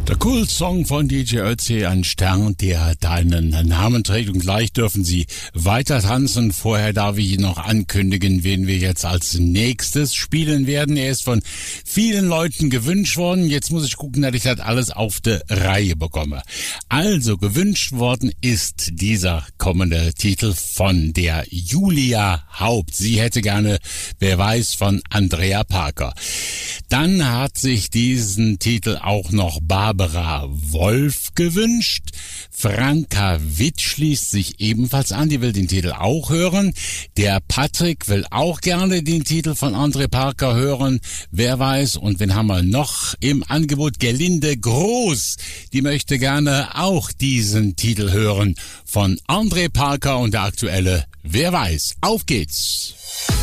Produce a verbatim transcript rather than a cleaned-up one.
Der Cool-Song von D J Ötzi, ein Stern, der deinen Namen trägt. Und gleich dürfen Sie weiter tanzen. Vorher darf ich Ihnen noch ankündigen, wen wir jetzt als nächstes spielen werden. Er ist von vielen Leuten gewünscht worden. Jetzt muss ich gucken, dass ich das alles auf die Reihe bekomme. Also, gewünscht worden ist dieser kommende Titel von der Julia Haupt. Sie hätte gerne Wer weiß von Andrea Parker. Dann hat sich diesen Titel auch noch Barbara Wolf gewünscht. Franka Witt schließt sich ebenfalls an, die will den Titel auch hören. Der Patrick will auch gerne den Titel von André Parker hören. Wer weiß, und wen haben wir noch im Angebot? Gerlinde Groß, die möchte gerne auch diesen Titel hören von André Parker und der aktuelle Wer weiß. Auf geht's!